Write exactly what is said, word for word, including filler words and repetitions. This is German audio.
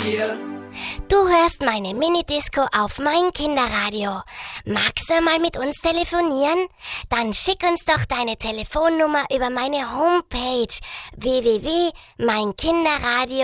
dir. Du hörst meine Minidisco auf mein Kinderradio. Magst du mal mit uns telefonieren? Dann schick uns doch deine Telefonnummer über meine Homepage w w w punkt mein kinderradio